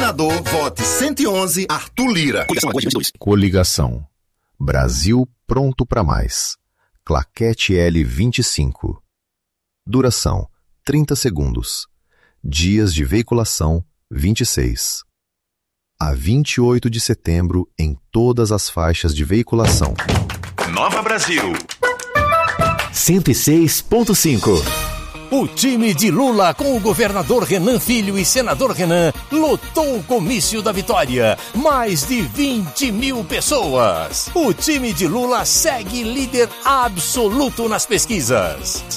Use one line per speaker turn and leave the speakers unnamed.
Senador, vote 111, Arthur Lira.
Coligação. Brasil pronto para mais. Claquete L25. Duração: 30 segundos. Dias de veiculação: 26. A 28 de setembro em todas as faixas de veiculação.
Nova Brasil.
106.5.
O time de Lula com o governador Renan Filho e senador Renan lotou o comício da vitória. Mais de 20 mil pessoas. O time de Lula segue líder absoluto nas pesquisas.